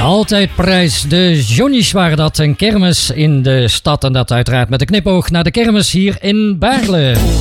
Altijd prijs. De Johnny's waren dat. Een kermis in de stad. En dat uiteraard met een knipoog naar de kermis hier in Baarle.